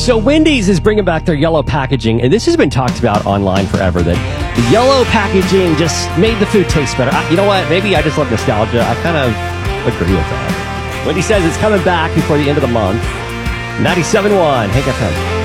So Wendy's is bringing back their yellow packaging, and this has been talked about online forever, that the yellow packaging just made the food taste better. You know what? Maybe I just love nostalgia. I kind of agree with that. Wendy says it's coming back before the end of the month. 97.1 Hank FM.